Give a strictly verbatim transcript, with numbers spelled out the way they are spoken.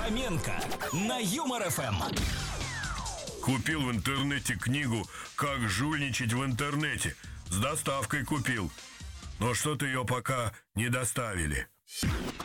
Фоменко на Юмор эф эм. Купил в интернете книгу «Как жульничать в интернете». С доставкой купил. Но что-то ее пока не доставили.